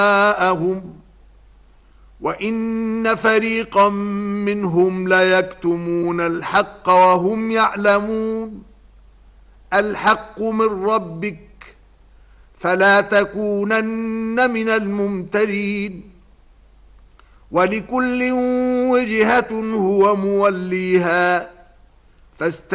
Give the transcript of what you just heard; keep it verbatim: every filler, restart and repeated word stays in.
أبناءهم وإن فريقا منهم ليكتمون الحق وهم يعلمون. الحق من ربك فلا تكونن من الممترين. ولكل وجهة هو موليها فاست